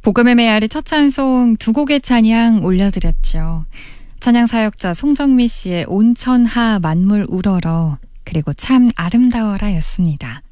복음의 메아리 첫 찬송 두 곡의 찬양 올려드렸죠. 찬양 사역자 송정미 씨의 온천하 만물 우러러 그리고 참 아름다워라 였습니다.